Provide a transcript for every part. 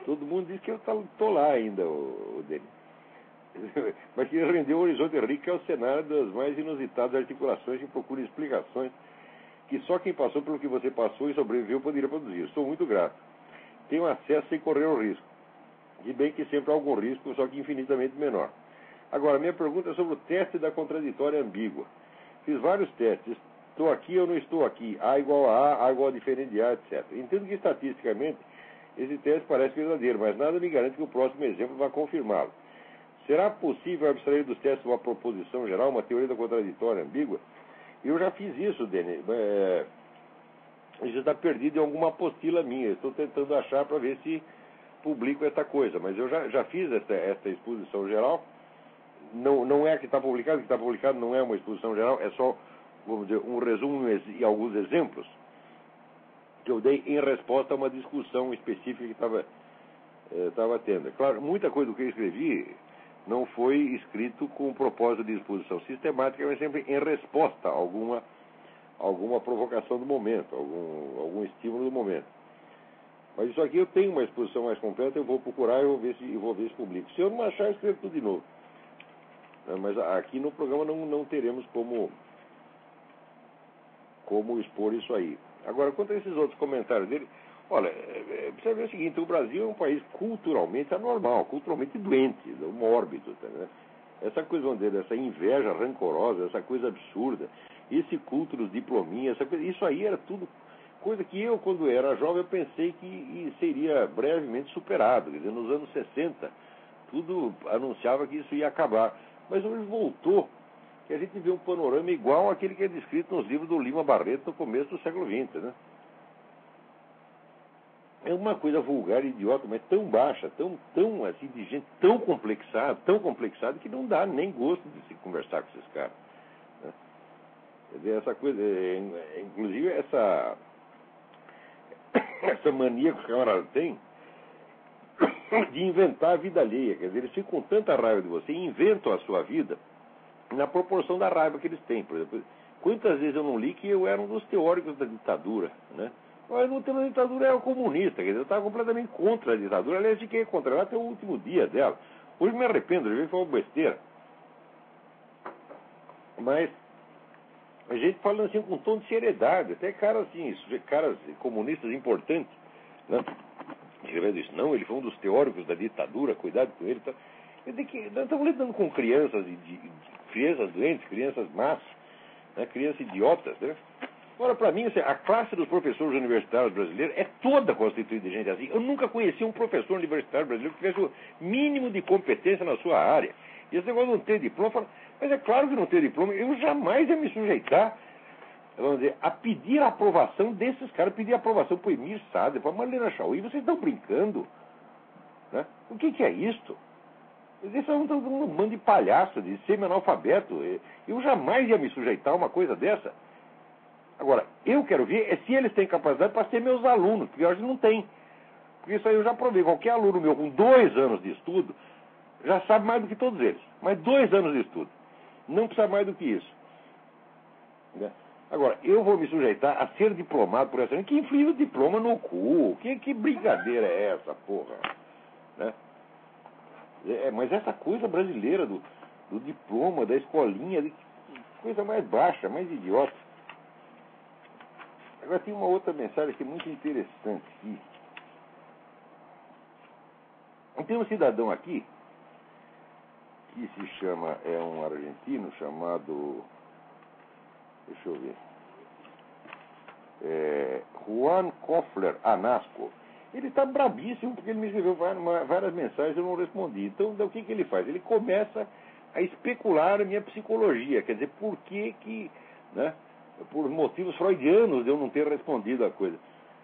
Todo mundo diz que eu tô lá ainda, o Denis. Mas que rendeu um horizonte rico ao cenário das mais inusitadas articulações que procuram explicações que só quem passou pelo que você passou e sobreviveu poderia produzir. Estou muito grato. Tenho acesso sem correr o risco. De bem que sempre há algum risco, só que infinitamente menor. Agora, minha pergunta é sobre o teste da contraditória ambígua. Fiz vários testes. Estou aqui ou não estou aqui? A igual a A igual a diferente de A, etc. Entendo que estatisticamente esse teste parece verdadeiro, mas nada me garante que o próximo exemplo vá confirmá-lo. Será possível abstrair dos testes uma proposição geral, uma teoria da contraditória ambígua? Eu já fiz isso, Denis. Isso está perdido em alguma apostila minha. Estou tentando achar para ver se publico essa coisa. Mas eu já fiz essa exposição geral. Não é a que está publicado. O que está publicado não é uma exposição geral. É só, vamos dizer, um resumo e alguns exemplos que eu dei em resposta a uma discussão específica que estava tendo. Claro, muita coisa do que eu escrevi não foi escrito com o propósito de exposição sistemática, mas sempre em resposta a alguma provocação do momento, algum estímulo do momento. Mas isso aqui eu tenho uma exposição mais completa, eu vou procurar e vou ver se publico. Se eu não achar, eu escrevo tudo de novo. Mas aqui no programa não teremos como expor isso aí. Agora, quanto a esses outros comentários dele, olha, precisa ver o seguinte: o Brasil é um país culturalmente anormal, culturalmente doente, mórbido, tá, né? Essa coisa, vamos dizer, essa inveja rancorosa, essa coisa absurda, esse culto dos diplominhas, isso aí era tudo coisa que eu, quando era jovem, eu pensei que seria brevemente superado. Quer dizer, nos anos 60, tudo anunciava que isso ia acabar. Mas hoje voltou, que a gente vê um panorama igual àquele que é descrito nos livros do Lima Barreto no começo do século XX, né? É uma coisa vulgar e idiota, mas tão baixa, tão assim, de gente tão complexada, que não dá nem gosto de se conversar com esses caras, né? Quer dizer, essa coisa, inclusive essa mania que os camaradas têm de inventar a vida alheia. Quer dizer, eles ficam com tanta raiva de você e inventam a sua vida na proporção da raiva que eles têm. Por exemplo, quantas vezes eu não li que eu era um dos teóricos da ditadura, né? Mas no tema da ditadura era comunista, quer dizer, eu estava completamente contra a ditadura. Aliás, fiquei contra ela até o último dia dela. Hoje me arrependo, de foi uma besteira. Mas a gente falando assim com um tom de seriedade, até caras assim, caras comunistas importantes, né? Escrevendo isso, não, ele foi um dos teóricos da ditadura, cuidado com ele. Tá? Nós estamos lidando com crianças, crianças doentes, crianças más, né? Crianças idiotas, né? Agora, para mim, a classe dos professores universitários brasileiros é toda constituída de gente assim. Eu nunca conheci um professor universitário brasileiro que tivesse o mínimo de competência na sua área. E esse negócio de não ter diploma, mas é claro que não ter diploma, eu jamais ia me sujeitar, vamos dizer, a pedir a aprovação desses caras, pedir a aprovação para o Emir Sader, para a Marlena Chauí. Vocês estão brincando, né? O que é isto? Isso é um bando de palhaço, de semi-analfabeto. Eu jamais ia me sujeitar a uma coisa dessa. Agora, eu quero ver se eles têm capacidade para ser meus alunos, porque hoje não tem. Porque isso aí eu já provei. Qualquer aluno meu com 2 anos de estudo já sabe mais do que todos eles. Mas 2 anos de estudo. Não precisa mais do que isso, né? Agora, eu vou me sujeitar a ser diplomado por essa gente que enfia o diploma no cu. Que brincadeira é essa, porra? Né? Mas essa coisa brasileira do diploma, da escolinha, coisa mais baixa, mais idiota. Agora tem uma outra mensagem que é muito interessante aqui. Tem um cidadão aqui que se chama, é um argentino chamado, deixa eu ver, Juan Kofler Anasco. Ele está brabíssimo porque ele me escreveu várias mensagens e eu não respondi. Então, o que ele faz? Ele começa a especular a minha psicologia, quer dizer, por que, né? Por motivos freudianos de eu não ter respondido a coisa.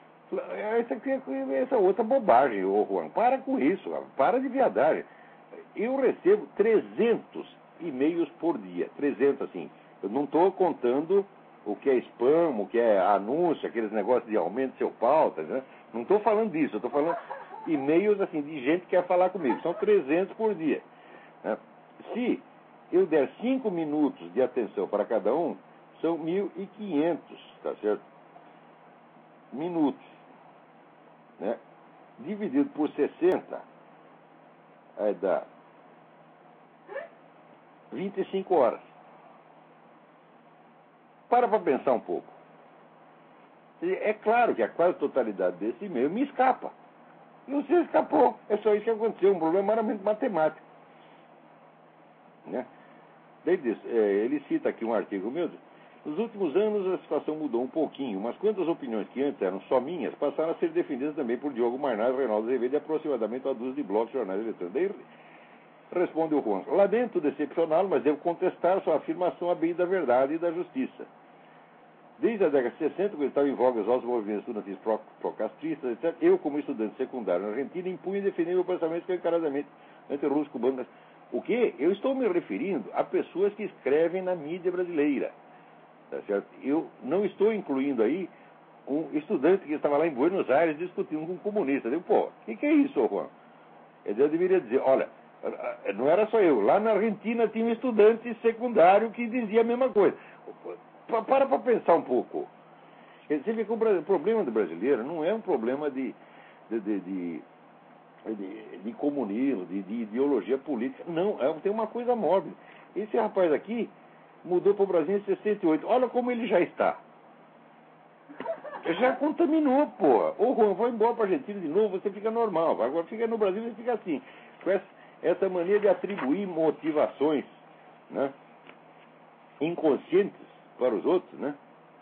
Essa outra bobagem, ô Juan. Para com isso, para de viadagem. Eu recebo 300 e-mails por dia. 300, assim. Eu não estou contando o que é spam, o que é anúncio, aqueles negócios de aumento de seu pauta, né? Não estou falando disso. Eu estou falando e-mails, assim, de gente que quer falar comigo. São 300 por dia, né? Se eu der 5 minutos de atenção para cada um, são 1.500, tá certo? Minutos, né? dividido por 60, aí dá 25 horas. Para pensar um pouco. É claro que a quase totalidade desse e-mail me escapa. E você escapou. É só isso que aconteceu. Um problema meramente matemático. Né? Ele cita aqui um artigo meu. Nos últimos anos a situação mudou um pouquinho, mas quantas opiniões que antes eram só minhas passaram a ser defendidas também por Diogo Marnaz, Reinaldo Azevedo e aproximadamente uma dúzia de blogs de jornais eletrônicos. Daí responde o Juan: lamento decepcioná-lo, mas devo contestar sua afirmação a bem da verdade e da justiça. Desde a década de 60, quando estava em voga os altos movimentos estudantis procastristas, etc., eu, como estudante secundário na Argentina, impunha e defendia meu pensamento escancaradamente anti-russo, cubano. O quê? Eu estou me referindo a pessoas que escrevem na mídia brasileira. Tá certo? Eu não estou incluindo aí um estudante que estava lá em Buenos Aires discutindo com um comunista. Eu digo, pô, o que é isso, Juan? Eu deveria dizer, olha, não era só eu. Lá na Argentina tinha um estudante secundário que dizia a mesma coisa. Para pensar um pouco. Você vê que o problema do brasileiro não é um problema de comunismo, de ideologia política. Não, tem uma coisa móvel. Esse rapaz aqui mudou para o Brasil em 68. Olha como ele já está. Já contaminou, porra. Ô, Juan, vai embora para a Argentina de novo, você fica normal. Agora fica no Brasil e fica assim. Com essa mania de atribuir motivações, né, inconscientes para os outros, né?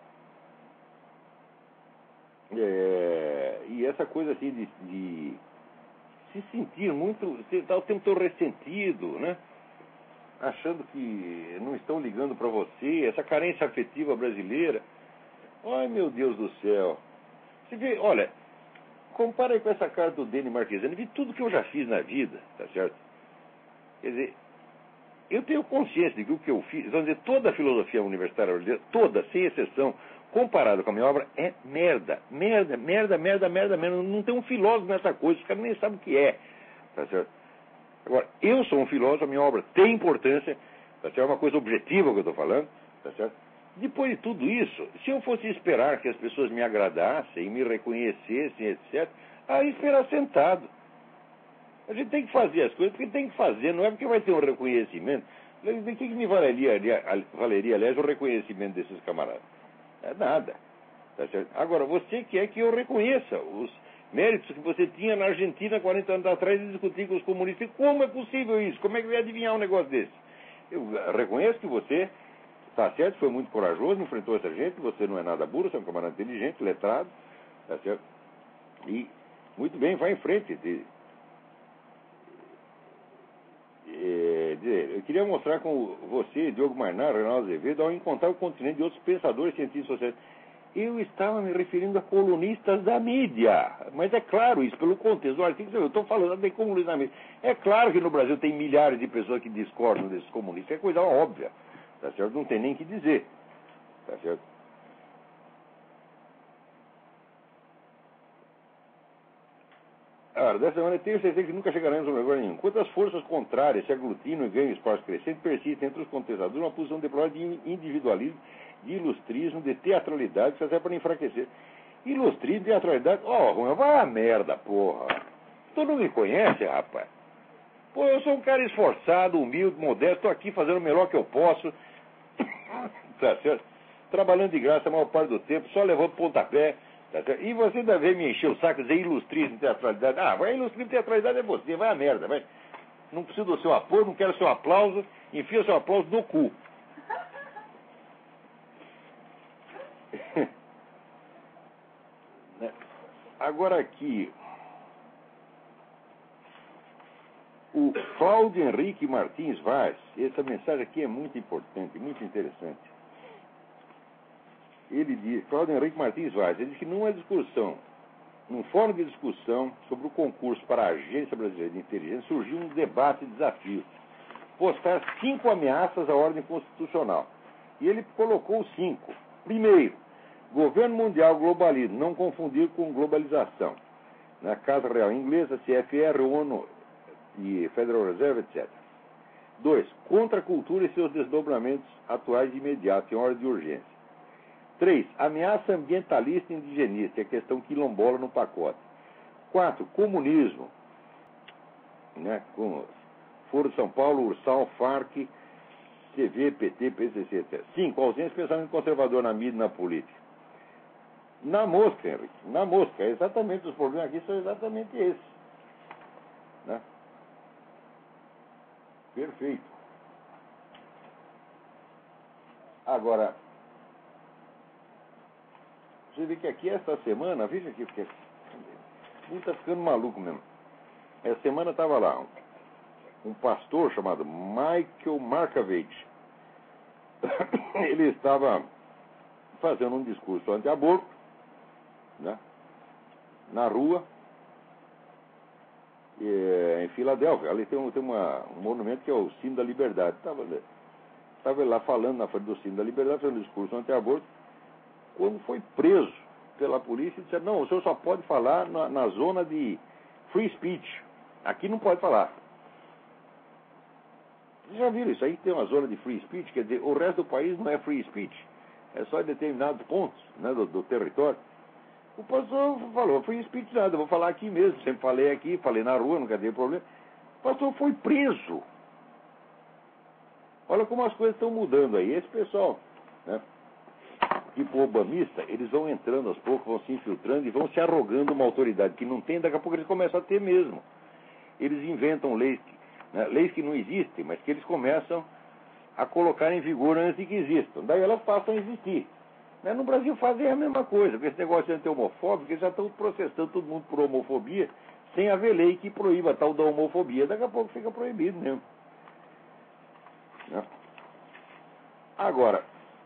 E essa coisa assim de se sentir muito, você está o tempo todo ressentido, né? Achando que não estão ligando para você, essa carência afetiva brasileira. Ai, meu Deus do céu. Você vê, olha, compara aí com essa cara do Denis Marquesani, vi tudo que eu já fiz na vida, tá certo? Quer dizer, eu tenho consciência de que o que eu fiz, vamos dizer, toda a filosofia universitária brasileira, toda, sem exceção, comparado com a minha obra, é merda. Merda, merda, merda, merda, merda. Não tem um filósofo nessa coisa, os caras nem sabem o que é. Tá certo? Agora, eu sou um filósofo, a minha obra tem importância, tá certo? É uma coisa objetiva que eu estou falando, tá certo? Depois de tudo isso, se eu fosse esperar que as pessoas me agradassem, me reconhecessem, etc., aí esperar sentado. A gente tem que fazer as coisas porque tem que fazer, não é porque vai ter um reconhecimento. De que me valeria, aliás, o reconhecimento desses camaradas? É nada. Tá certo? Agora, você quer que eu reconheça os méritos que você tinha na Argentina 40 anos atrás e discutir com os comunistas. Como é possível isso? Como é que vai adivinhar um negócio desse? Eu reconheço que você, tá certo, foi muito corajoso, enfrentou essa gente, você não é nada burro, você é um camarada inteligente, letrado, tá certo? E, muito bem, vai em frente. Eu queria mostrar com você, Diogo Marnaz, Reinaldo Azevedo, ao encontrar o continente de outros pensadores cientistas sociais. Eu estava me referindo a colunistas da mídia. Mas é claro isso, pelo contexto do artigo, eu estou falando de comunistas da mídia. É claro que no Brasil tem milhares de pessoas que discordam desses comunistas. É coisa óbvia. Tá certo? Não tem nem que dizer. Tá certo? Dessa maneira, tenho certeza que nunca chegaremos a lugar nenhum. Quanto às forças contrárias se aglutinam e ganham espaço crescente, persiste entre os contestadores uma posição deplorável de individualismo, de ilustrismo, de teatralidade, que serve para enfraquecer. Ilustrismo, teatralidade... vai a merda, porra. Tu não me conhece, rapaz? Pô, eu sou um cara esforçado, humilde, modesto, estou aqui fazendo o melhor que eu posso. Tá certo? Trabalhando de graça a maior parte do tempo, só levando pontapé. E você ainda vem me encher o saco e dizer ilustrismo, teatralidade. Vai ilustrismo, teatralidade é você, vai a merda, vai. Não preciso do seu apoio, não quero seu aplauso, enfia seu aplauso no cu. Agora aqui, o Cláudio Henrique Martins Vaz, essa mensagem aqui é muito importante, muito interessante. Ele diz, Cláudio Henrique Martins Vaz, ele diz que numa discussão, num fórum de discussão sobre o concurso para a Agência Brasileira de Inteligência, surgiu um debate desafio. Postar 5 ameaças à ordem constitucional. E ele colocou 5. Primeiro, governo mundial globalismo, não confundir com globalização. Na Casa Real Inglesa, CFR, ONU e Federal Reserve, etc. 2, contra a cultura e seus desdobramentos atuais de imediato, em ordem de urgência. 3, ameaça ambientalista e indigenista, a questão quilombola no pacote. 4, comunismo. Né? Com Foro de São Paulo, Ursal, Farc, TV, PT, PCC, etc. 5, ausência de pensamento conservador na mídia e na política. Na mosca, Henrique, na mosca. Exatamente, os problemas aqui são exatamente esses. Né? Perfeito. Agora, você vê que aqui esta semana, veja aqui, porque o mundo está ficando maluco mesmo. Essa semana estava lá um pastor chamado Michael Markovich. Ele estava fazendo um discurso anti-aborto, né, na rua, em Filadélfia. Ali tem um monumento que é o Sino da Liberdade. Estava lá falando na frente do Sino da Liberdade, fazendo um discurso anti-aborto. Quando foi preso pela polícia, disseram: não, o senhor só pode falar na zona de free speech. Aqui não pode falar. Vocês já viram isso aí? Tem uma zona de free speech, quer dizer, o resto do país não é free speech. É só em determinados pontos, né, do território. O pastor falou: free speech nada, eu vou falar aqui mesmo. Sempre falei aqui, falei na rua, nunca teve problema. O pastor foi preso. Olha como as coisas estão mudando aí. Esse pessoal, né, tipo obamista, eles vão entrando aos poucos, vão se infiltrando e vão se arrogando uma autoridade que não tem, daqui a pouco eles começam a ter mesmo. Eles inventam leis que não existem, mas que eles começam a colocar em vigor antes de que existam. Daí elas passam a existir. Né? No Brasil fazem a mesma coisa, com esse negócio de anti-homofóbico, eles já estão processando todo mundo por homofobia, sem haver lei que proíba a tal da homofobia. Daqui a pouco fica proibido mesmo. Né? Agora,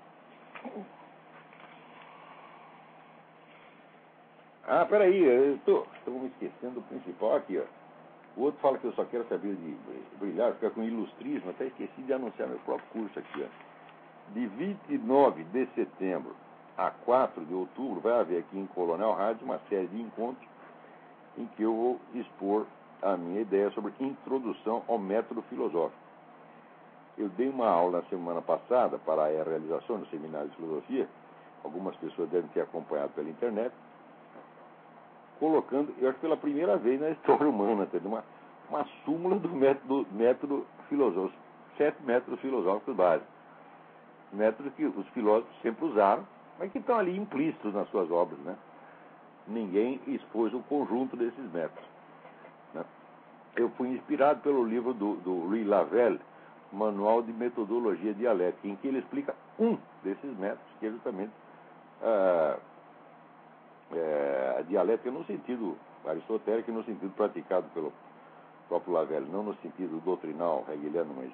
peraí, eu estou me esquecendo do principal aqui, ó. O outro fala que eu só quero saber de brilhar, ficar com ilustrismo. Até esqueci de anunciar meu próprio curso aqui, ó. De 29 de setembro a 4 de outubro vai haver aqui em Coronel Rádio uma série de encontros em que eu vou expor a minha ideia sobre introdução ao método filosófico. Eu dei uma aula na semana passada para a realização do seminário de filosofia. Algumas pessoas devem ter acompanhado pela internet, colocando, eu acho que pela primeira vez na história humana, uma súmula do método filosófico, 7 métodos filosóficos básicos. Métodos que os filósofos sempre usaram, mas que estão ali implícitos nas suas obras, né? Ninguém expôs o conjunto desses métodos. Né? Eu fui inspirado pelo livro do Louis Lavelle, Manual de Metodologia Dialética, em que ele explica um desses métodos, que é justamente a dialética no sentido aristotélico e no sentido praticado pelo próprio Lavelle, não no sentido doutrinal hegeliano, mas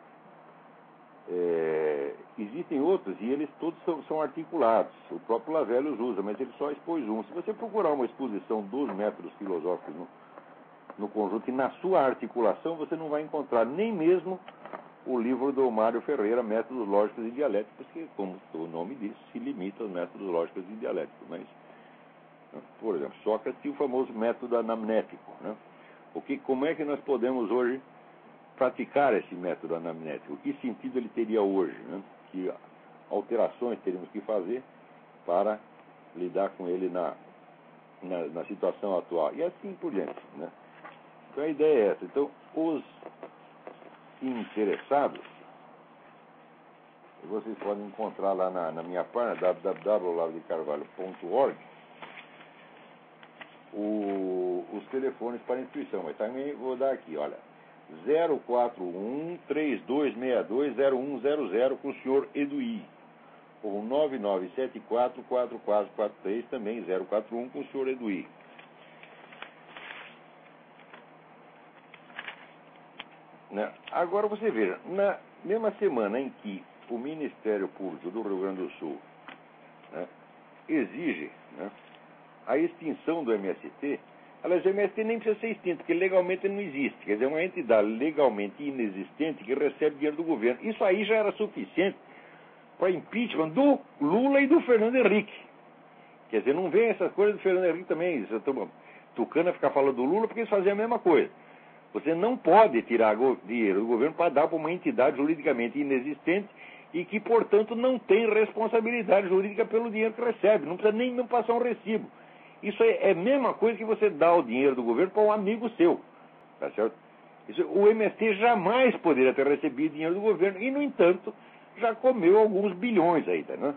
existem outros e eles todos são articulados. O próprio Lavelle os usa, mas ele só expôs um. Se você procurar uma exposição dos métodos filosóficos no conjunto e na sua articulação, você não vai encontrar nem mesmo o livro do Mário Ferreira, Métodos Lógicos e Dialéticos, que, como o nome diz, se limita aos métodos lógicos e dialéticos. Mas, por exemplo, Sócrates tinha o famoso método anamnético. Né? Como é que nós podemos hoje praticar esse método anamnético? Que sentido ele teria hoje? Né? Que alterações teríamos que fazer para lidar com ele na situação atual? E assim por diante. Né? Então a ideia é essa. Então, os interessados, vocês podem encontrar lá na minha página www.olarodecarvalho.org os telefones para inscrição, mas também vou dar aqui, olha, 041-3262-0100 com o senhor Eduí, ou 9974-4443 também, 041 com o senhor Eduí. Né? Agora você veja, na mesma semana em que o Ministério Público do Rio Grande do Sul, né, exige, né, a extinção do MST, aliás, o MST nem precisa ser extinto, porque legalmente ele não existe. Quer dizer, é uma entidade legalmente inexistente que recebe dinheiro do governo. Isso aí já era suficiente para impeachment do Lula e do Fernando Henrique. Quer dizer, não vem essas coisas do Fernando Henrique também. Tucana ficar falando do Lula porque eles faziam a mesma coisa. Você não pode tirar dinheiro do governo para dar para uma entidade juridicamente inexistente e que, portanto, não tem responsabilidade jurídica pelo dinheiro que recebe. Não precisa nem passar um recibo. Isso é a mesma coisa que você dá o dinheiro do governo para um amigo seu, tá certo? O MST jamais poderia ter recebido dinheiro do governo e, no entanto, já comeu alguns bilhões ainda, né?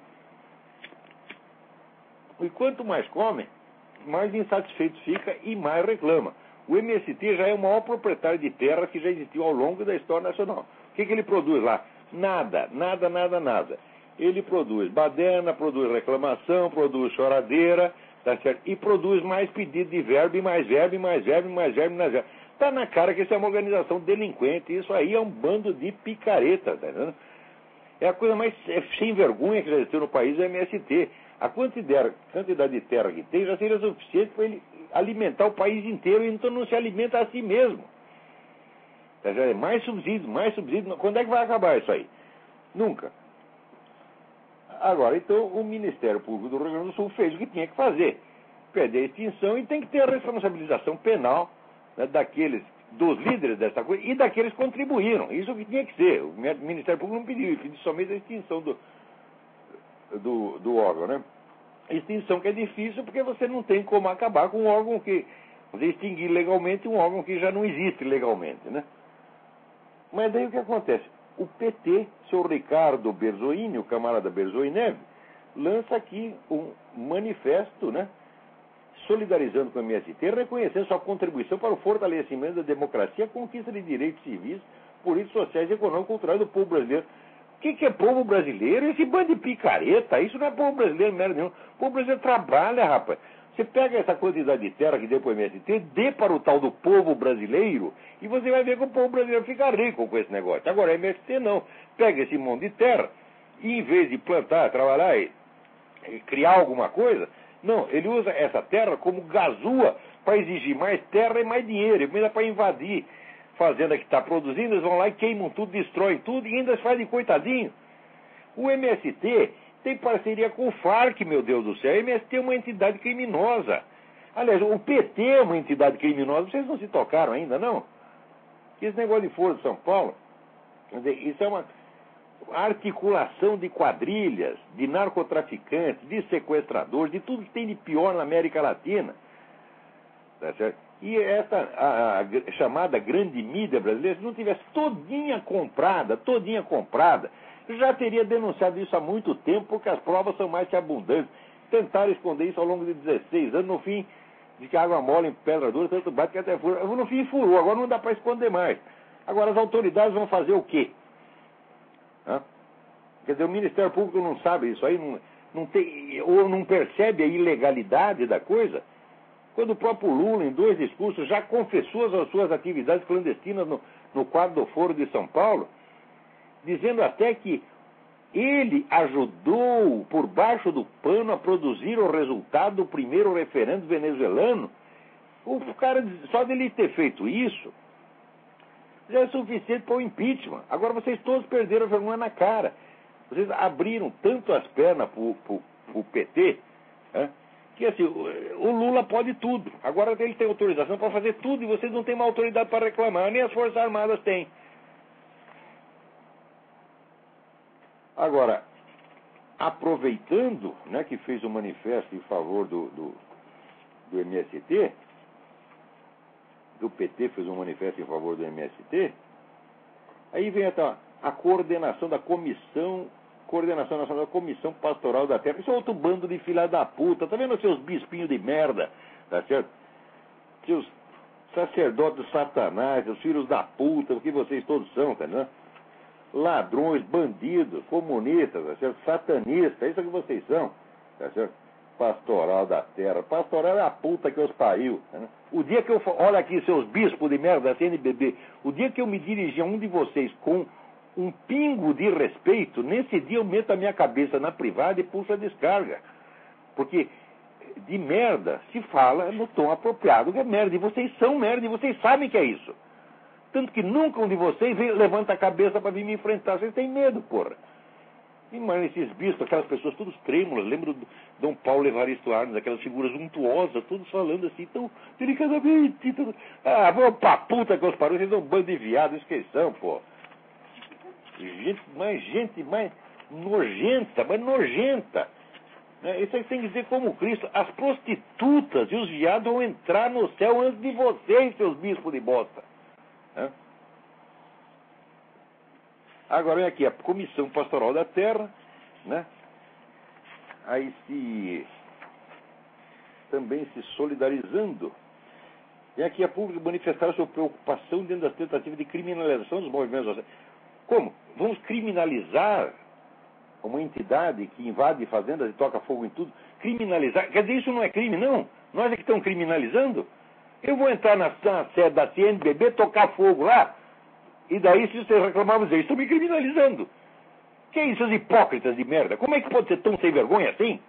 E quanto mais come, mais insatisfeito fica e mais reclama. O MST já é o maior proprietário de terra que já existiu ao longo da história nacional. O que ele produz lá? Nada. Ele produz baderna, produz reclamação, produz choradeira, tá certo? E produz mais pedido de verbo, e mais verbo, e mais verbo, e mais verbo, e mais verbo. Está na cara que isso é uma organização delinquente. Isso aí é um bando de picareta, tá entendendo? É a coisa mais sem vergonha que já existiu no país, é o MST. A quantidade de terra que tem já seria suficiente para ele alimentar o país inteiro, e então não se alimenta a si mesmo. Tá certo? Mais subsídio. Quando é que vai acabar isso aí? Nunca. Agora, então, o Ministério Público do Rio Grande do Sul fez o que tinha que fazer. Pede a extinção e tem que ter a responsabilização penal, né, dos líderes dessa coisa e daqueles que contribuíram. Isso que tinha que ser. O Ministério Público não pediu somente a extinção do órgão, né? Extinção que é difícil porque você não tem como acabar com um órgão que... Você extinguir legalmente um órgão que já não existe legalmente, né? Mas daí o que acontece? O PT, seu Ricardo Berzoini, o camarada Berzoini Neves, lança aqui um manifesto, né, solidarizando com o MST, reconhecendo sua contribuição para o fortalecimento da democracia, a conquista de direitos civis, políticos, sociais, econômicos e culturais do povo brasileiro. O que é povo brasileiro? Esse bando de picareta, isso não é povo brasileiro, merda nenhuma. O povo brasileiro trabalha, rapaz. Você pega essa quantidade de terra que deu para o MST, dê para o tal do povo brasileiro, e você vai ver que o povo brasileiro fica rico com esse negócio. Agora, o MST não. Pega esse monte de terra, e em vez de plantar, trabalhar e criar alguma coisa, não, ele usa essa terra como gazua para exigir mais terra e mais dinheiro, ainda para invadir fazenda que está produzindo, eles vão lá e queimam tudo, destroem tudo, e ainda se faz de coitadinho. O MST... tem parceria com o FARC, meu Deus do céu. A MST é uma entidade criminosa. Aliás, o PT é uma entidade criminosa. Vocês não se tocaram ainda, não? Esse negócio de Foro de São Paulo, quer dizer, isso é uma articulação de quadrilhas, de narcotraficantes, de sequestradores, de tudo que tem de pior na América Latina. Tá certo? E a chamada grande mídia brasileira, se não tivesse todinha comprada, já teria denunciado isso há muito tempo, porque as provas são mais que abundantes. Tentaram esconder isso ao longo de 16 anos, no fim, de que água mole em pedra dura, tanto bate que até fura. No fim, furou, agora não dá para esconder mais. Agora, as autoridades vão fazer o quê? Quer dizer, o Ministério Público não sabe isso aí, não tem, ou não percebe a ilegalidade da coisa, quando o próprio Lula, em 2 discursos, já confessou as suas atividades clandestinas no quadro do Foro de São Paulo, dizendo até que ele ajudou, por baixo do pano, a produzir o resultado do primeiro referendo venezuelano. O cara, só dele ter feito isso, já é suficiente para o impeachment. Agora vocês todos perderam a vergonha na cara. Vocês abriram tanto as pernas para o PT, que assim, o Lula pode tudo. Agora ele tem autorização para fazer tudo e vocês não têm uma autoridade para reclamar, nem as Forças Armadas têm. Agora, aproveitando, né, que fez um manifesto em favor do MST, do PT fez um manifesto em favor do MST, aí vem a coordenação nacional da Comissão Pastoral da Terra. Isso é outro bando de filha da puta, tá vendo seus bispinhos de merda, tá certo? Seus sacerdotes de Satanás, seus filhos da puta, o que vocês todos são, tá vendo? Ladrões, bandidos, comunistas, tá certo? Satanistas, é isso que vocês são, tá certo? Pastoral da Terra. Pastoral é a puta que os pariu. Né? O dia que eu... Olha aqui, seus bispos de merda da CNBB. O dia que eu me dirigir a um de vocês com um pingo de respeito, nesse dia eu meto a minha cabeça na privada e puxo a descarga. Porque de merda se fala no tom apropriado, que é merda. E vocês são merda, e vocês sabem que é isso. Tanto que nunca um de vocês levanta a cabeça para vir me enfrentar. Vocês têm medo, porra. E, mano, esses bispos, aquelas pessoas todas trêmulas. Lembro do Dom Paulo Evaristo Arnes, aquelas figuras untuosas, todos falando assim, tão delicadamente. Vou pra puta que os parou, vocês são um bando de viado, esqueçam, pô. Gente mais nojenta, Né? Isso aí tem que dizer como Cristo. As prostitutas e os viados vão entrar no céu antes de vocês, seus bispos de bosta. Né? Agora vem aqui a Comissão Pastoral da Terra, né? Aí também se solidarizando. E aqui a público manifestar sua preocupação dentro das tentativas de criminalização dos movimentos sociais. Como? Vamos criminalizar uma entidade que invade fazendas e toca fogo em tudo? Criminalizar? Quer dizer, isso não é crime, não? Nós é que estamos criminalizando? Eu vou entrar na sede da CNBB, tocar fogo lá, e daí, se vocês reclamarem, vocês estão me criminalizando. Que é isso, esses hipócritas de merda? Como é que pode ser tão sem vergonha assim?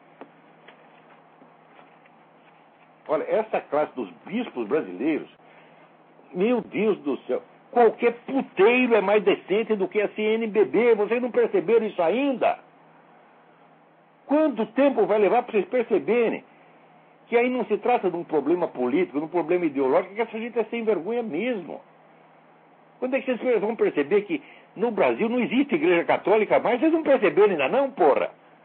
Olha, essa classe dos bispos brasileiros, meu Deus do céu, qualquer puteiro é mais decente do que a CNBB. Vocês não perceberam isso ainda? Quanto tempo vai levar para vocês perceberem que aí não se trata de um problema político, de um problema ideológico, que essa gente é sem vergonha mesmo? Quando é que vocês vão perceber que no Brasil não existe igreja católica mais? Vocês não perceberam ainda não, porra?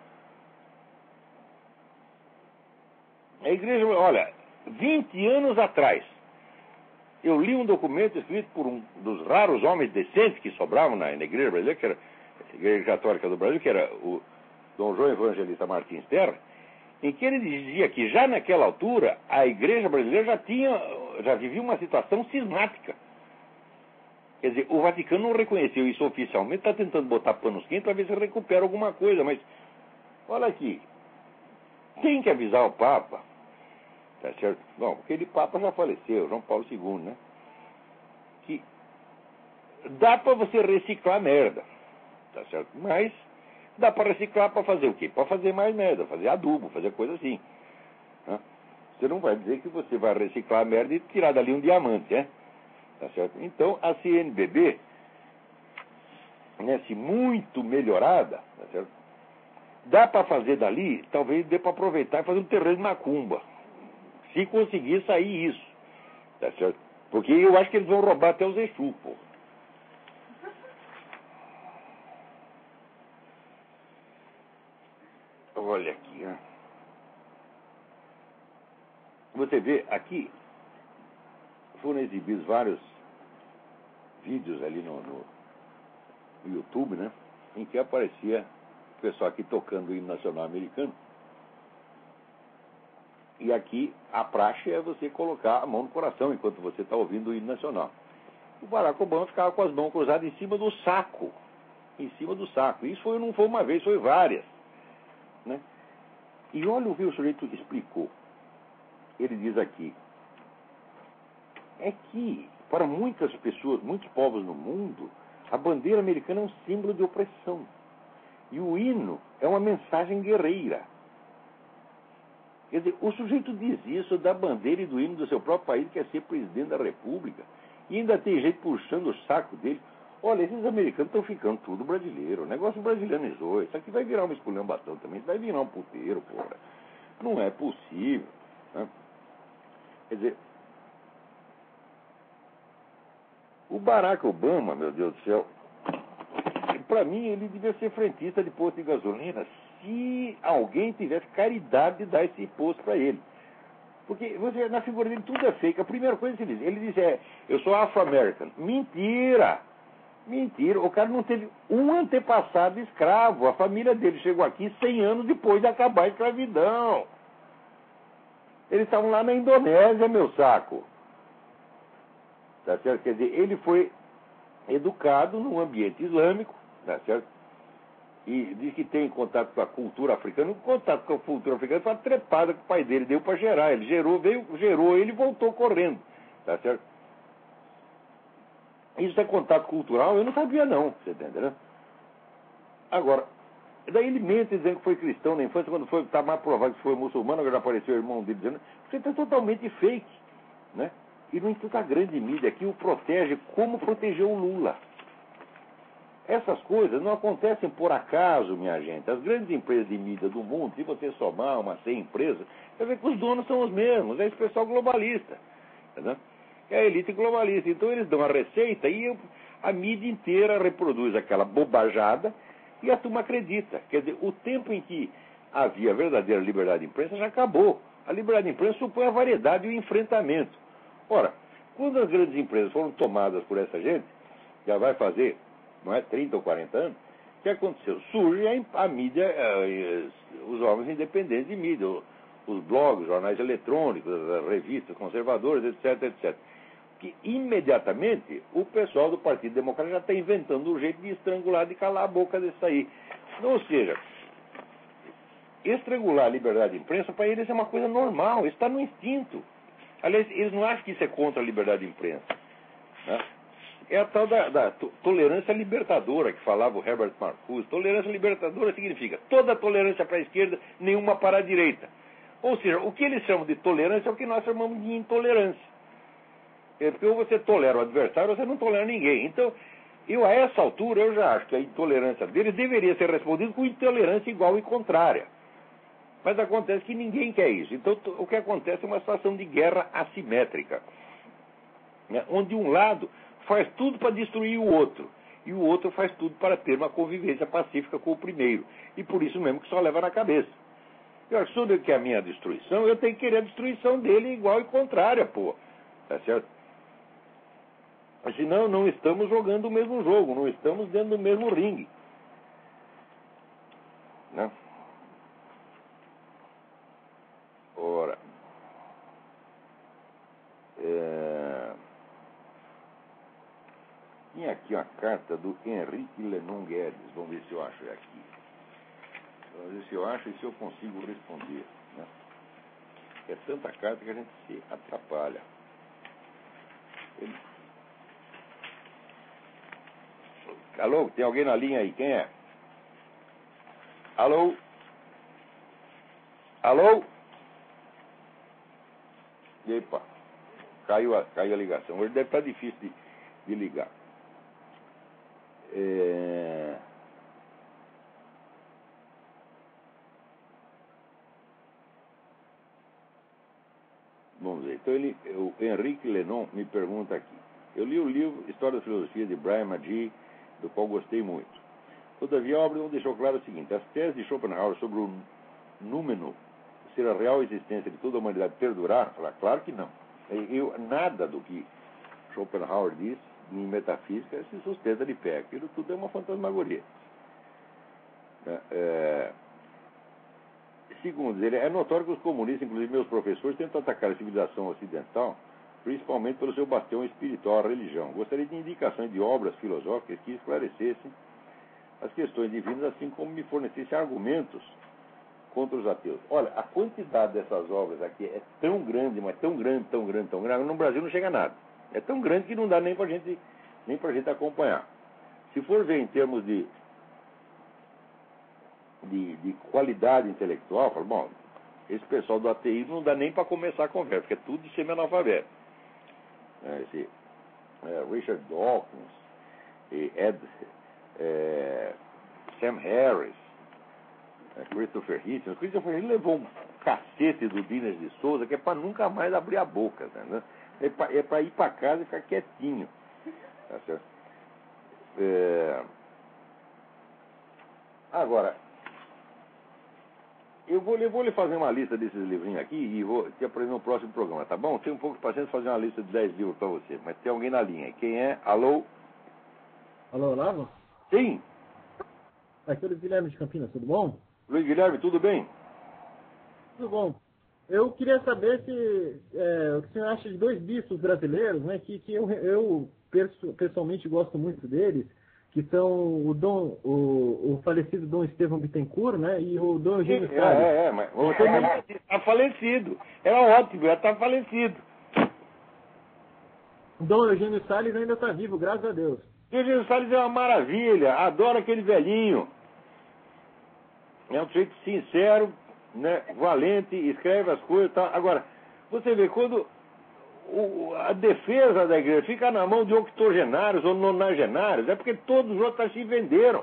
A igreja, olha, 20 anos atrás, eu li um documento escrito por um dos raros homens decentes que sobravam na igreja brasileira, que era a Igreja Católica do Brasil, que era o Dom João Evangelista Martins Terra, em que ele dizia que já naquela altura a igreja brasileira já vivia uma situação cismática. Quer dizer, o Vaticano não reconheceu isso oficialmente, está tentando botar panos quentes para ver se recupera alguma coisa, mas olha aqui, tem que avisar o Papa, tá certo? Bom, aquele Papa já faleceu, João Paulo II, né? Que dá para você reciclar merda, tá certo? Mas dá para reciclar para fazer o quê? Para fazer mais merda, fazer adubo, fazer coisa assim, né? Você não vai dizer que você vai reciclar a merda e tirar dali um diamante, né? Tá certo? Então, a CNBB, né, se muito melhorada, tá certo? Dá para fazer dali, talvez dê para aproveitar e fazer um terreno de macumba. Se conseguir sair isso, tá certo? Porque eu acho que eles vão roubar até os Exu, pô. Olha aqui, ó. Você vê, aqui foram exibidos vários vídeos ali no YouTube, né? Em que aparecia o pessoal aqui tocando o hino nacional americano. E aqui a praxe é você colocar a mão no coração enquanto você está ouvindo o hino nacional. O Barack Obama ficava com as mãos cruzadas em cima do saco. Em cima do saco. Isso não foi uma vez, foi várias, né? E olha o que o sujeito explicou. Ele diz aqui: é que, para muitas pessoas, muitos povos no mundo, a bandeira americana é um símbolo de opressão. E o hino é uma mensagem guerreira. Quer dizer, o sujeito diz isso da bandeira e do hino do seu próprio país, que é ser presidente da República, e ainda tem gente puxando o saco dele. Olha, esses americanos estão ficando tudo brasileiro. O negócio brasileirizou. Isso aqui vai virar uma esculhambação também. Vai virar um puteiro, porra. Não é possível, né? Quer dizer, o Barack Obama, meu Deus do céu, para mim ele devia ser frentista de posto de gasolina se alguém tivesse caridade de dar esse posto para ele. Porque você, na figura dele tudo é fake. A primeira coisa que ele diz eu sou afro-americano. Mentira! Mentira, o cara não teve um antepassado escravo. A família dele chegou aqui 100 anos depois de acabar a escravidão. Eles estavam lá na Indonésia, meu saco. Tá certo? Quer dizer, ele foi educado num ambiente islâmico, tá certo? E diz que tem contato com a cultura africana. O contato com a cultura africana foi uma trepada que o pai dele deu para gerar. Ele gerou ele voltou correndo, tá certo? Isso é contato cultural? Eu não sabia não, você entende, né? Agora, daí ele mente dizendo que foi cristão na infância, quando está mais provado que foi muçulmano, agora apareceu o irmão dele dizendo, você está totalmente fake, né? E, no entanto, a grande mídia aqui o protege como protegeu o Lula. Essas coisas não acontecem por acaso, minha gente. As grandes empresas de mídia do mundo, se você somar umas 100 empresas, você vê que os donos são os mesmos, é esse pessoal globalista, entendeu? É a elite globalista. Então eles dão a receita e a mídia inteira reproduz aquela bobajada e a turma acredita. Quer dizer, o tempo em que havia verdadeira liberdade de imprensa, já acabou. A liberdade de imprensa supõe a variedade e o enfrentamento. Ora, quando as grandes empresas foram tomadas por essa gente, já vai fazer, não é, 30 ou 40 anos, o que aconteceu? Surge a mídia, os órgãos independentes de mídia, os blogs, jornais eletrônicos, as revistas conservadoras, etc, etc. Que imediatamente o pessoal do Partido Democrata já está inventando um jeito de estrangular, de calar a boca desse aí. Ou seja, estrangular a liberdade de imprensa, para eles é uma coisa normal, isso está no instinto. Aliás, eles não acham que isso é contra a liberdade de imprensa, né? É a tal da tolerância libertadora que falava o Herbert Marcuse. Tolerância libertadora significa toda tolerância para a esquerda, nenhuma para a direita. Ou seja, o que eles chamam de tolerância é o que nós chamamos de intolerância. Porque ou você tolera o adversário ou você não tolera ninguém. Então, a essa altura, eu já acho que a intolerância deles deveria ser respondida com intolerância igual e contrária. Mas acontece que ninguém quer isso. Então, o que acontece é uma situação de guerra assimétrica, né? Onde um lado faz tudo para destruir o outro, e o outro faz tudo para ter uma convivência pacífica com o primeiro. E por isso mesmo que só leva na cabeça. Eu acho que se eu quer a minha destruição, eu tenho que querer a destruição dele igual e contrária, pô. Tá certo? Senão, não estamos jogando o mesmo jogo, não estamos dentro do mesmo ringue, né? Ora, tinha aqui uma carta do Henrique Lenon Guedes. Vamos ver se eu acho aqui. Vamos ver se eu acho e se eu consigo responder, né? É tanta carta que a gente se atrapalha. Alô, tem alguém na linha aí? Quem é? Alô? Alô? Epa, caiu a ligação. Hoje deve estar difícil de ligar. Vamos ver. Então, o Henrique Lenon me pergunta aqui. Eu li o livro História da Filosofia de Brian Magee, do qual gostei muito. Todavia, a obra não deixou claro o seguinte: as teses de Schopenhauer sobre o númeno ser a real existência de toda a humanidade perdurar? Claro que não. Nada do que Schopenhauer diz em metafísica se sustenta de pé. Aquilo tudo é uma fantasmagoria. Segundo, é notório que os comunistas, inclusive meus professores, tentam atacar a civilização ocidental, principalmente pelo seu bastião espiritual, a religião. Gostaria de indicações de obras filosóficas que esclarecessem as questões divinas, assim como me fornecessem argumentos contra os ateus. Olha, a quantidade dessas obras aqui é tão grande, mas tão grande, no Brasil não chega a nada. É tão grande que não dá nem pra gente acompanhar. Se for ver em termos de qualidade intelectual, falo, bom, esse pessoal do ateísmo não dá nem para começar a conversa, porque é tudo de semi-analfabeto. Richard Dawkins, Sam Harris, Christopher Hitchens. Christopher Hitchens levou um cacete do Dinas de Souza, que é para nunca mais abrir a boca, né? É para ir para casa e ficar quietinho. Tá certo? Agora, eu vou lhe fazer uma lista desses livrinhos aqui e vou te apresentar no próximo programa, tá bom? Tenho um pouco de paciência fazer uma lista de 10 livros para você, mas tem alguém na linha. Quem é? Alô? Alô, Olavo? Sim. Aqui é o Guilherme de Campinas, tudo bom? Luiz Guilherme, tudo bem? Tudo bom. Eu queria saber o que o senhor acha de dois bispos brasileiros, né, que eu pessoalmente gosto muito deles, que são o falecido Dom Estevão Bittencourt, né, e o Dom Eugênio Salles. Mas está falecido. Era ótimo, já está falecido. O Dom Eugênio Salles ainda está vivo, graças a Deus. O Eugênio Salles é uma maravilha, adoro aquele velhinho. É um sujeito sincero, né, valente, escreve as coisas e tal. Agora, você vê, quando a defesa da igreja fica na mão de octogenários ou nonagenários, é porque todos os outros se venderam.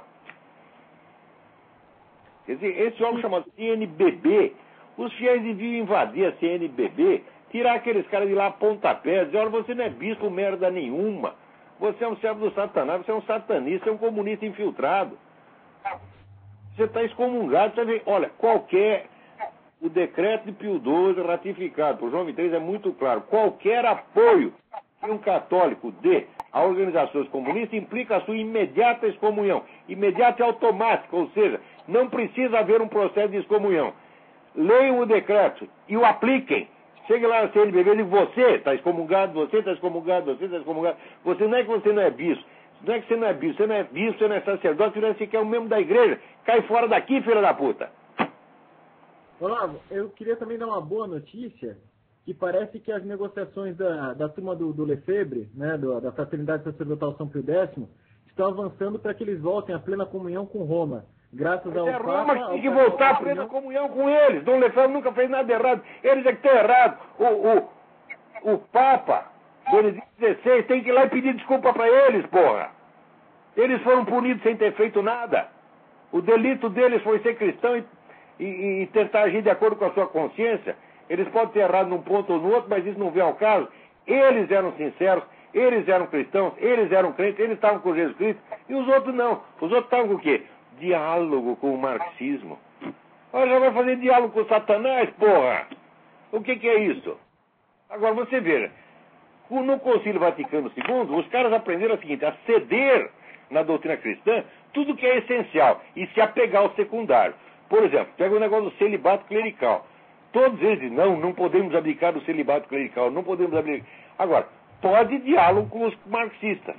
Quer dizer, esse órgão chamado CNBB, os fiéis deviam invadir a CNBB, tirar aqueles caras de lá a pontapé, dizer, olha, você não é bispo merda nenhuma, você é um servo do Satanás, você é um satanista, você é um comunista infiltrado. você está excomungado. Você vê, olha, o decreto de Pio XII ratificado por João XXIII é muito claro. Qualquer apoio que um católico dê a organizações comunistas implica a sua imediata excomunhão. Imediata e automática, ou seja, não precisa haver um processo de excomunhão. Leiam o decreto e o apliquem. Chegue lá na CNBB e diga, você está excomungado, você está excomungado, você está excomungado. Você não é que você não é bispo. Não é que você não é bispo, você não é bispo, você não é sacerdote, você não é sequer um membro da igreja. Cai fora daqui, filha da puta. Olavo, eu queria também dar uma boa notícia, que parece que as negociações da turma do Lefebvre, né, da Fraternidade Sacerdotal São Pio X, estão avançando para que eles voltem à plena comunhão com Roma. Graças ao Papa... Roma tem que voltar à plena comunhão com eles. Dom Lefebvre nunca fez nada errado. Eles é que estão errados. O Papa, Benedito XVI, tem que ir lá e pedir desculpa para eles, porra. Eles foram punidos sem ter feito nada. O delito deles foi ser cristão e tentar agir de acordo com a sua consciência. Eles podem ter errado num ponto ou no outro, mas isso não vem ao caso. Eles eram sinceros, eles eram cristãos, eles eram crentes, eles estavam com Jesus Cristo, e os outros não. Os outros estavam com o quê? Diálogo com o marxismo. Olha, já vai fazer diálogo com Satanás, porra! O que é isso? Agora, você veja, no Concílio Vaticano II, os caras aprenderam o seguinte, a ceder na doutrina cristã tudo que é essencial e se apegar ao secundário. Por exemplo, pega o negócio do celibato clerical. Todos eles dizem, não podemos abdicar do celibato clerical, não podemos abdicar. Agora, pode diálogo com os marxistas.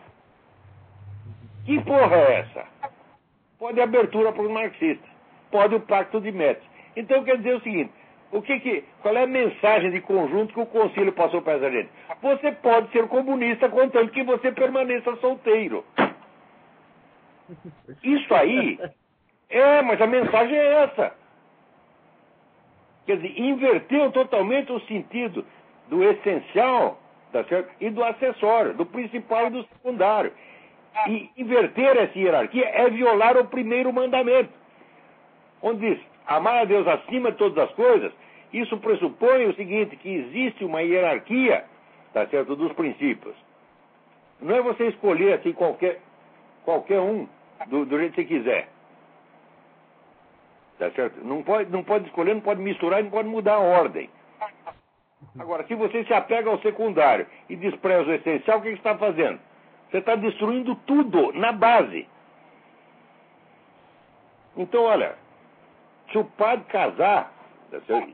Que porra é essa? Pode abertura para os marxistas. Pode o pacto de Metz. Então quer dizer o seguinte, qual é a mensagem de conjunto que o concílio passou para essa gente? Você pode ser comunista contanto que você permaneça solteiro. Isso aí, mas a mensagem é essa. Quer dizer, inverteu totalmente o sentido do essencial, tá certo? E do acessório, do principal e do secundário. E inverter essa hierarquia é violar o primeiro mandamento, onde diz, amar a Deus acima de todas as coisas. Isso pressupõe o seguinte, que existe uma hierarquia, tá certo, dos princípios. Não é você escolher assim qualquer um do jeito que você quiser. Tá certo? Não pode escolher, não pode misturar, não pode mudar a ordem. Agora, se você se apega ao secundário e despreza o essencial, o que você está fazendo? Você está destruindo tudo na base. Então, olha, se o padre casar, tá certo?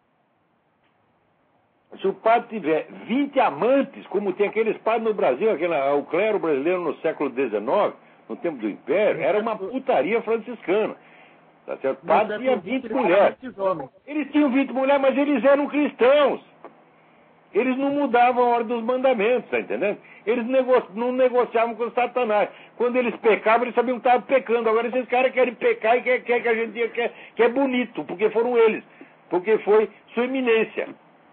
Se o padre tiver 20 amantes, como tem aqueles padres no Brasil, o clero brasileiro no século XIX, no tempo do Império, era uma putaria franciscana. Tá certo? O padre tinha 20 mulheres. Eles tinham 20 mulheres, mas eles eram cristãos. Eles não mudavam a ordem dos mandamentos, tá entendendo? Eles não negociavam com Satanás. Quando eles pecavam, eles sabiam que estavam pecando. Agora esses caras querem pecar e querem que a gente diga que é bonito, porque foram eles. Porque foi sua eminência.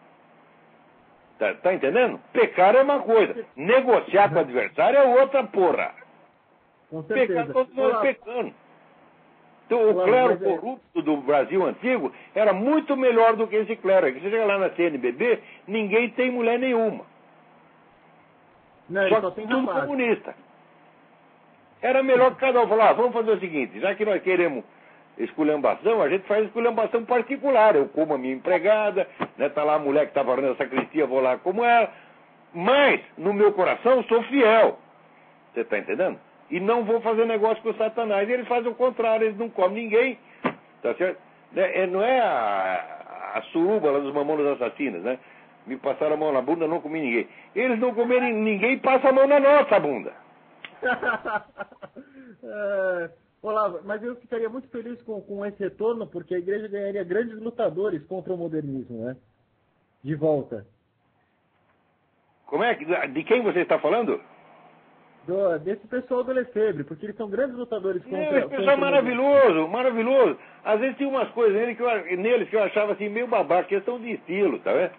Tá entendendo? Pecar é uma coisa. Negociar com o adversário é outra, porra. Com certeza. Pecar todos nós pecando. Então, o clero corrupto do Brasil antigo era muito melhor do que esse clero. Você chega lá na CNBB, ninguém tem mulher nenhuma. Não, só que tudo comunista. Era melhor que cada um falar, vamos fazer o seguinte, já que nós queremos esculhambação, a gente faz esculhambação particular. Eu como a minha empregada, né, tá lá a mulher que está fazendo a sacristia, vou lá como ela. Mas, no meu coração, sou fiel. Você está entendendo? E não vou fazer negócio com o Satanás. E eles fazem o contrário, eles não comem ninguém. Tá certo? Não é a suruba lá dos mamonas assassinas, né? Me passaram a mão na bunda, não comi ninguém. Eles não comerem ninguém, passam a mão na nossa bunda. Olá, mas eu ficaria muito feliz com esse retorno, porque a igreja ganharia grandes lutadores contra o modernismo, né? De volta. Como é? De quem você está falando? Desse pessoal do Lefebvre, porque eles são grandes lutadores contra... Esse pessoal é maravilhoso, maravilhoso. Às vezes tinha umas coisas neles que eu achava assim meio babaca, questão de estilo, tá vendo?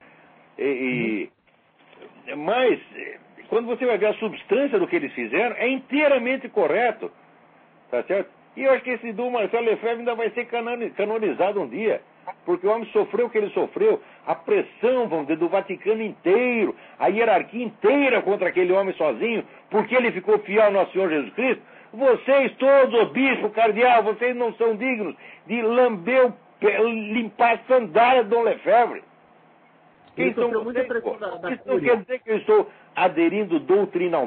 Mas, quando você vai ver a substância do que eles fizeram, é inteiramente correto, tá certo? E eu acho que esse Dom Marcelo Lefebvre ainda vai ser canonizado um dia, porque o homem sofreu o que ele sofreu, a pressão, vamos dizer, do Vaticano inteiro, a hierarquia inteira contra aquele homem sozinho, porque ele ficou fiel ao nosso Senhor Jesus Cristo. Vocês todos, bispo, cardeal, vocês não são dignos de lamber, limpar a sandália de Dom Lefebvre. Quem são vocês? Isso não quer dizer que eu estou aderindo doutrinalmente